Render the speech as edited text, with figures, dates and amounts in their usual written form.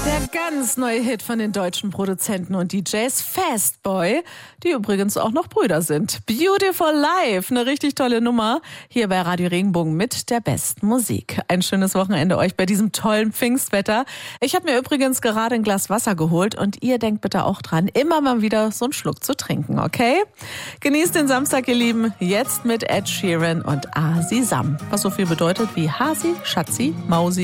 Der ganz neue Hit von den deutschen Produzenten und DJs Fastboy, die übrigens auch noch Brüder sind. Beautiful Life, eine richtig tolle Nummer. Hier bei Radio Regenbogen mit der besten Musik. Ein schönes Wochenende euch bei diesem tollen Pfingstwetter. Ich habe mir übrigens gerade ein Glas Wasser geholt und ihr denkt bitte auch dran, immer mal wieder so einen Schluck zu trinken, okay? Genießt den Samstag, ihr Lieben, jetzt mit Ed Sheeran und Asi Sam. Was so viel bedeutet wie Hasi, Schatzi, Mausi.